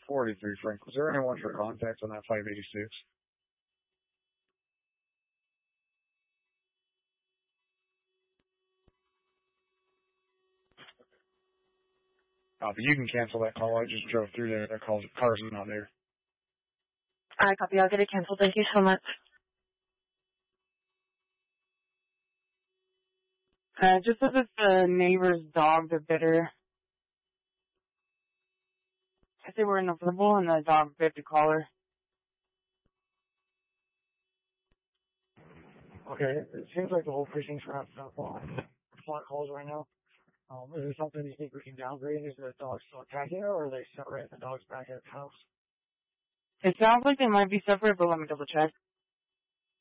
43, Frank. Was there anyone for contact on that 586? But you can cancel that call. I just drove through there. That car's not there. Alright, copy. I'll get it canceled. Thank you so much. Just as it's the neighbor's dog, the bitter. I say we're in the verbal and the dog bit the collar. Okay, it seems like the whole precinct's wrapped up on flat calls right now. Is there something you think we can downgrade? Is the dog still attacking her, or are they separate? The dog's back at the house. It sounds like they might be separate, but let me double check.